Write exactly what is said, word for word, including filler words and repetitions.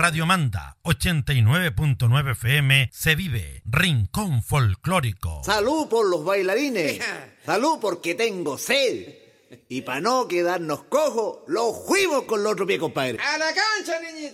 Radio Manda ochenta y nueve punto nueve F M se vive Rincón Folclórico. Salud por los bailarines, salud porque tengo sed. Y para no quedarnos cojos, los fuimos con el otro pie, compadre. ¡A la cancha, niñito!